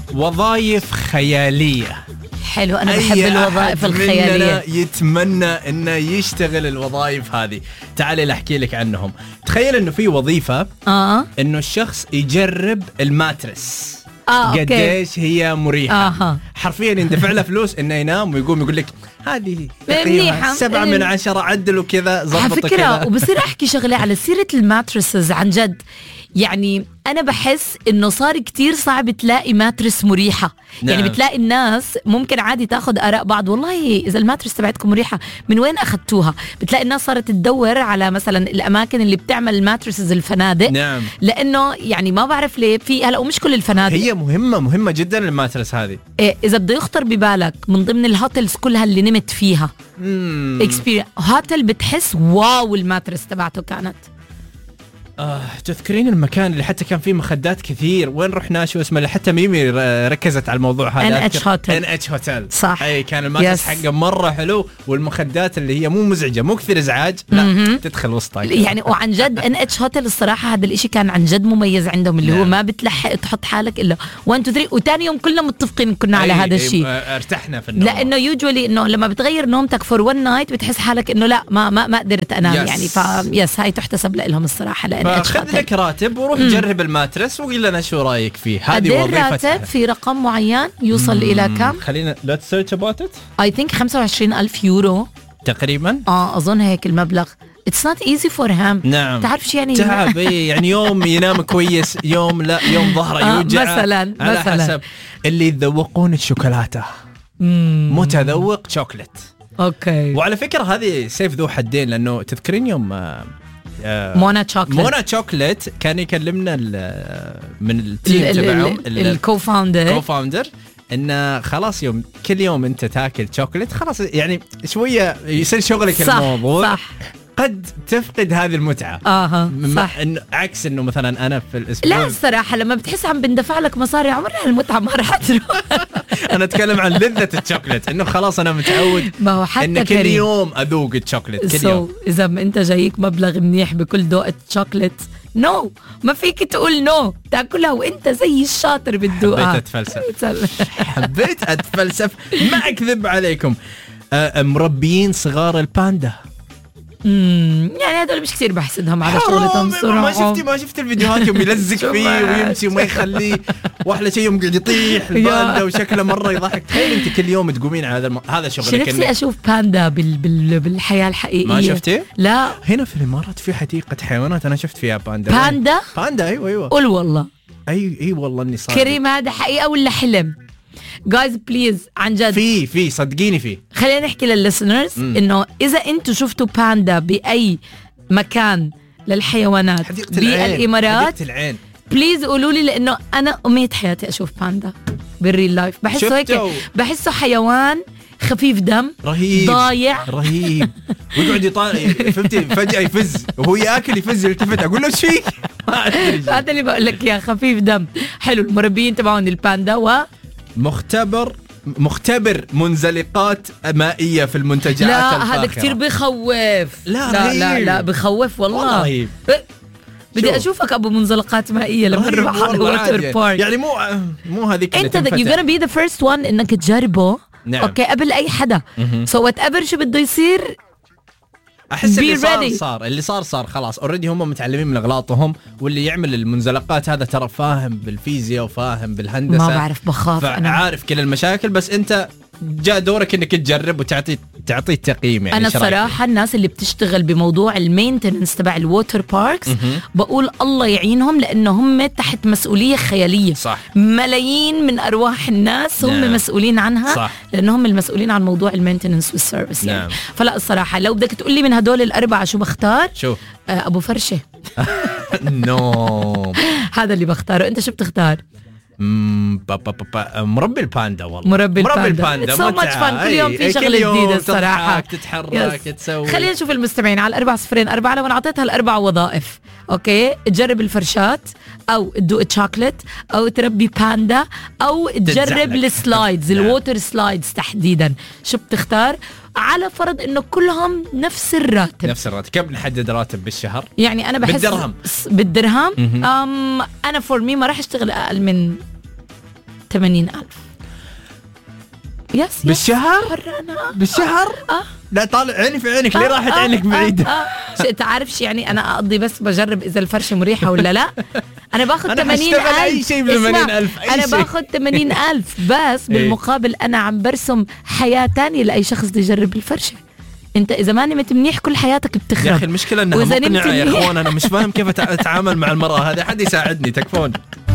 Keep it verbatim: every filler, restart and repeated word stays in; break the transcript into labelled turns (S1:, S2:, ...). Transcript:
S1: وظائف خيالية.
S2: حلو، أنا بحب الوظائف الخيالية.
S1: يتمنى إنه يشتغل الوظائف هذه. تعالي لأحكي لك عنهم. تخيل إنه في وظيفة
S2: آه.
S1: إنه الشخص يجرب الماترس
S2: آه،
S1: قديش هي مريحة.
S2: آه.
S1: حرفيا يندفع له فلوس إنه ينام ويقوم يقول لك هذه
S2: منيحة
S1: سبعة من عشرة، عدلوا كذا زبطوا كذا.
S2: على فكرة وبصير أحكي شغلة على سيرة الماترسز عن جد. يعني أنا بحس إنه صار كتير صعب تلاقي ماترس مريحة.
S1: نعم.
S2: يعني بتلاقي الناس ممكن عادي تاخد آراء بعض، والله إذا الماترس تبعتكم مريحة من وين أخدتوها. بتلاقي الناس صارت تدور على مثلا الأماكن اللي بتعمل الماترسز الفنادق.
S1: نعم.
S2: لأنه يعني ما بعرف ليه في هلا، ومش كل الفنادق.
S1: هي مهمة مهمة جدا الماترس هذه.
S2: إيه إذا بده يخطر ببالك من ضمن الهوتلز كلها اللي نمت فيها اكسبيرينس هوتل، بتحس واو الماترس تبعته كانت.
S1: آه، تذكرين المكان اللي حتى كان فيه مخدات كثير؟ وين رحنا؟ شو اسمه؟ اللي حتى ميمي ركزت على الموضوع هذا.
S2: إن إتش هوتل.
S1: إن إتش هوتل.
S2: صح.
S1: اي كان الماترس حقه مرة حلو، والمخدات اللي هي مو مزعجة، مو كثير ازعاج، لا م-م. تدخل وسطك
S2: يعني. وعن جد إن إتش هوتل الصراحة هذا الاشي كان عن جد مميز عندهم، اللي نعم. هو ما بتلحق تحط حالك الا واحد اثنين ثلاثة، وتاني يوم كلنا متفقين كنا على هذا الشيء.
S1: ارتحنا في النوم،
S2: لانه يوجولي انه لما بتغير نومتك فور ون نايت بتحس حالك انه لا ما ما ما قدرت انام. يس. يعني ف يس هاي تحتسب لهم الصراحة. لأن إتش هوتل راتب وروح مم. جرب الماترس وقل لنا شو رايك فيه. هذه وظيفة راتب في رقم معين يوصل مم. إلى كم؟
S1: خلينا let's search about it.
S2: I think خمسة وعشرين ألف يورو تقريبا. اه اظن هيك المبلغ. It's not easy for him.
S1: نعم.
S2: تعرف شو يعني؟
S1: تعب. يعني يوم ينام كويس، يوم لا، يوم ظهره
S2: آه
S1: يوجع
S2: مثلا
S1: على
S2: مثلا.
S1: حسب. اللي يتذوقون الشوكولاتة مم. متذوق شوكولات.
S2: اوكي.
S1: وعلى فكرة هذه سيف ذو حدين، لأنه تذكرين يوم
S2: آه مونا شوكليت
S1: مونا شوكليت كان يكلمنا من التيم تبعهم
S2: الكوفاوندر
S1: كوفاوندر انه خلاص يوم كل يوم انت تاكل شوكليت خلاص يعني شويه يصير شغلك
S2: صح
S1: الموضوع.
S2: صح.
S1: قد تفقد هذه المتعة.
S2: آه صح.
S1: إنه عكس إنه مثلا أنا في الأسبوع
S2: لا الصراحة لما بتحس عم بندفع لك مصاري عمرها المتعة ما راح تروح.
S1: أنا أتكلم عن لذة الشوكولات، إنه خلاص أنا متعود
S2: ما هو حتى
S1: إنه كل يوم أذوق الشوكولات كل يوم.
S2: إذا أنت جايك مبلغ منيح بكل دوقة شوكولات نو no. ما فيك تقول نو no. تاكلها وانت زي الشاطر بالدوقة.
S1: حبيت أتفلسف حبيت أتفلسف ما أكذب عليكم. مربيين صغار الباندا.
S2: امم يعني هذول مش كثير بحسدهم على شغلتهم صراحة.
S1: ما شفتي ما شفت الفيديوهات يوم يلزق فيه ويمشي وما يخليه، واحلى شيء يوم قاعد يطيح الباندا وشكله مرة يضحك. تخيل انت كل يوم تقومين على هذا الم... هذا شغلك.
S2: نفسي اشوف باندا بال... بال... بالحياة الحقيقية.
S1: ما شفتي؟
S2: لا
S1: هنا في الامارات في حديقة حيوانات انا شفت فيها باندا.
S2: باندا؟
S1: باندا ايوه ايوه.
S2: قول والله.
S1: اي اي والله اني صادق.
S2: كريم هذا حقيقة ولا حلم؟ جايز بليز عن جد
S1: في في صدقيني في.
S2: خلينا نحكي للليسنرز انه اذا انتم شفتوا باندا باي مكان للحيوانات بالامارات بليز قولوا لي، لانه انا امنية حياتي اشوف باندا بالريل لايف. بحسه هيك بحسه حيوان خفيف دم
S1: رهيب
S2: ضايع
S1: رهيب ويقعد يطالع فهمتي فجأة يفز وهو ياكل يفز يلتفت اقول له ايش فيك.
S2: هذا اللي بقول لك يا خفيف دم. حلو. المربيين تبعون الباندا و
S1: مختبر مختبر منزلقات مائية في المنتجعات
S2: لا
S1: الفاخرة.
S2: هذا كتير بخوف.
S1: لا
S2: لا لا, لا بخوف والله
S1: رهيب.
S2: بدي اشوفك ابو منزلقات مائية لما نروح على ووتر بارك.
S1: يعني مو مو هذيك
S2: انت you're gonna be the first one انك تجربه. نعم. اوكي قبل اي حدا. سو وات ايفر شو بده يصير
S1: احس اللي صار صار اللي صار صار خلاص اوريدي هم متعلمين من اغلاطهم، واللي يعمل المنزلقات هذا ترى فاهم بالفيزياء وفاهم بالهندسه.
S2: ما بعرف بخاف انا
S1: عارف كل المشاكل، بس انت جاء دورك انك تجرب وتعطي تعطي تقييم. يعني
S2: انا الصراحه الناس اللي بتشتغل بموضوع المينتننس تبع الووتر باركس بقول الله يعينهم، لانه هم تحت مسؤوليه خياليه.
S1: صح.
S2: ملايين من ارواح الناس هم نعم. مسؤولين عنها. صح. لانهم المسؤولين عن موضوع المينتننس والسيرفيس. نعم. يعني. فلا الصراحه لو بدك تقول لي من هدول الاربعه شو بختار؟
S1: شو
S2: آه ابو فرشه.
S1: نو
S2: هذا اللي بختاره. انت شو بتختار؟
S1: امم بابا بابا مربي الباندا والله.
S2: مربي الباندا.
S1: مربي الباندا
S2: سو ماتش فن. كل يوم في شغله جديده الصراحه.
S1: تتحرك تسوي.
S2: خلينا نشوف المستمعين على الأربعة صفرين أربعة. لو أنا أعطيتها الأربع وظائف اوكي، تجرب الفرشات او تدوق الشوكليت او تربي باندا او تجرب السلايدز الووتر سلايدز تحديدا، شو بتختار؟ على فرض انه كلهم نفس الراتب.
S1: نفس الراتب. كم نحدد راتب بالشهر؟
S2: يعني انا بحس
S1: بالدرهم
S2: بالدرهم أم انا فور مي ما راح اشتغل اقل من ثمانين ألف. يس
S1: بالشهر؟ بالشهر؟
S2: آه.
S1: لا طالع عيني في عينك. ليه
S2: آه
S1: راحت
S2: آه
S1: عينك بعيدة؟
S2: آه آه. تعرفش يعني أنا أقضي بس بجرب إذا الفرشة مريحة ولا لا. أنا باخد ثمانين ألف.
S1: أي شيء بثمانين ألف.
S2: أنا باخد ثمانين ألف بس بالمقابل أنا عم برسم حياة تانية لأي شخص بده يجرب الفرشة. انت اذا ما نمت منيح كل حياتك بتخرب
S1: يا اخي. المشكله انها مقنعه يا اخوان. انا مش فاهم كيف اتعامل مع المراه هذه. حد يساعدني تكفون.